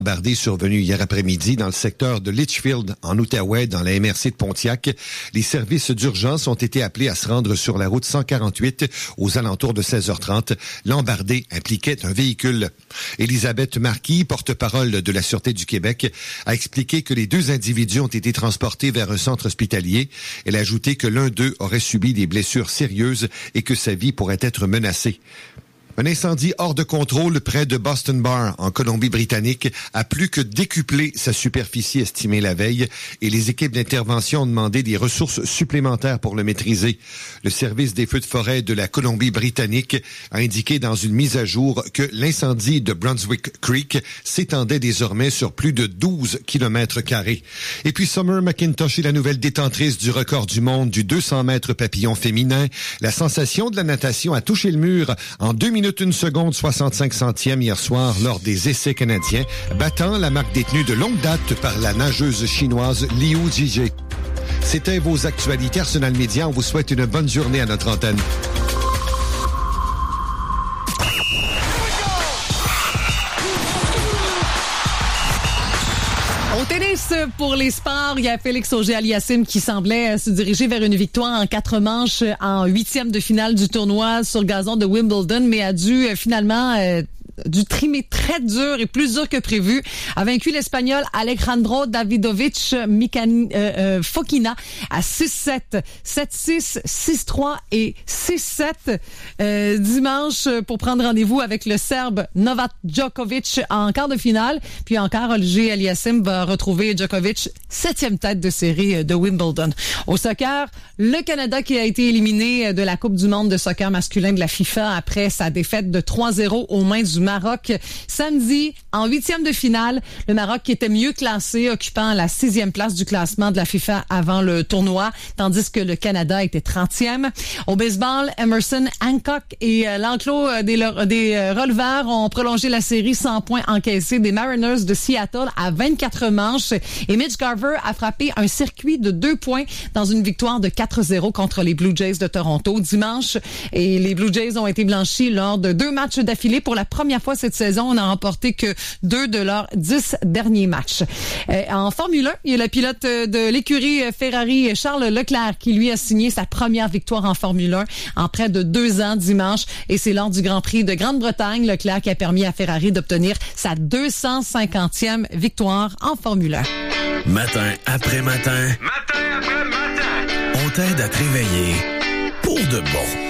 Bombardée survenue hier après-midi dans le secteur de Litchfield, en Outaouais, dans la MRC de Pontiac. Les services d'urgence ont été appelés à se rendre sur la route 148 aux alentours de 16h30. L'embardée impliquait un véhicule. Elisabeth Marquis, porte-parole de la Sûreté du Québec, a expliqué que les deux individus ont été transportés vers un centre hospitalier. Elle a ajouté que l'un d'eux aurait subi des blessures sérieuses et que sa vie pourrait être menacée. Un incendie hors de contrôle près de Boston Bar, en Colombie-Britannique, a plus que décuplé sa superficie estimée la veille et les équipes d'intervention ont demandé des ressources supplémentaires pour le maîtriser. Le service des feux de forêt de la Colombie-Britannique a indiqué dans une mise à jour que l'incendie de Brunswick Creek s'étendait désormais sur plus de 12 km². Et puis Summer McIntosh est la nouvelle détentrice du record du monde du 200 mètres papillon féminin. La sensation de la natation a touché le mur en 2 minutes 1 seconde 65 centièmes hier soir lors des essais canadiens, battant la marque détenue de longue date par la nageuse chinoise Liu Jie. C'était vos actualités Arsenal Média. On vous souhaite une bonne journée à notre antenne. Au tennis, pour les sports, il y a Félix Auger-Aliassime qui semblait se diriger vers une victoire en 4 manches en 8e de finale du tournoi sur gazon de Wimbledon, mais a dû finalement du trimer très dur et plus dur que prévu, a vaincu l'Espagnol Alejandro Davidovich Fokina à 6-7, 7-6, 6-3 et 6-7 dimanche pour prendre rendez-vous avec le Serbe Novak Djokovic en quart de finale. Puis encore, Auger-Aliassime va retrouver Djokovic, 7e tête de série de Wimbledon. Au soccer, le Canada qui a été éliminé de la Coupe du monde de soccer masculin de la FIFA après sa défaite de 3-0 aux mains du Maroc. Samedi, en 8e de finale, le Maroc qui était mieux classé, occupant la 6e place du classement de la FIFA avant le tournoi, tandis que le Canada était 30e. Au baseball, Emerson Hancock et l'enclos des releveurs ont prolongé la série sans points encaissés des Mariners de Seattle à 24 manches. Et Mitch Garver a frappé un circuit de 2 points dans une victoire de 4-0 contre les Blue Jays de Toronto dimanche. Et les Blue Jays ont été blanchis lors de 2 matchs d'affilée. Pour la première fois cette saison, on n'a remporté que 2 de leurs 10 derniers matchs. En Formule 1, il y a le pilote de l'écurie Ferrari, Charles Leclerc, qui lui a signé sa première victoire en Formule 1 en près de 2 ans dimanche. Et c'est lors du Grand Prix de Grande-Bretagne, Leclerc qui a permis à Ferrari d'obtenir sa 250e victoire en Formule 1. Matin après matin. Matin après matin. On t'aide à te réveiller pour de bon.